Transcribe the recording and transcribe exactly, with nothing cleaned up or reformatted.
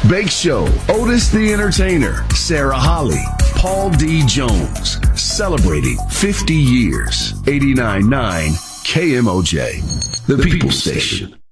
Bake Show, Otis the Entertainer, Sarah Holly, Paul D. Jones, celebrating fifty years. eighty-nine point nine K M O J, the People Station.